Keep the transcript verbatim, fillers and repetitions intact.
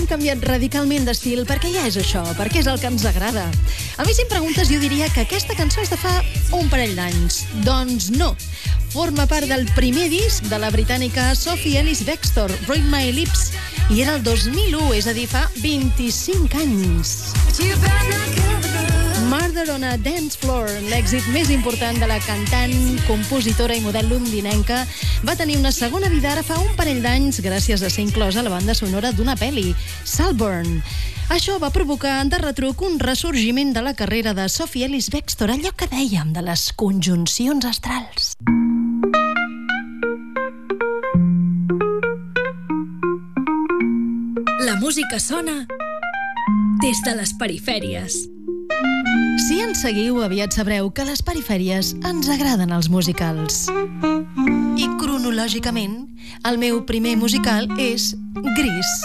hem canviat radicalment d'estil perquè ja és això, perquè és el que ens agrada. A mi, si em preguntes, jo diria que aquesta cançó és de fa un parell d'anys. Doncs no. Forma part del primer disc de la britànica Sophie Ellis-Bextor, Read My Lips, i era el dos mil u, és a dir, fa vint-i-cinc anys. Murder on a Dance Floor, l'èxit més important de la cantant, compositora i model londinenca, va tenir una segona vida ara fa un parell d'anys gràcies a ser inclosa a la banda sonora d'una pel·li, Saltburn. Això va provocar de retruc un ressorgiment de la carrera de Sophie Ellis-Bextor, allò que dèiem de les conjuncions astrals. La música sona des de les perifèries. Si ens seguiu, aviat sabreu que a les perifèries ens agraden els musicals. I cronològicament, el meu primer musical és Grease.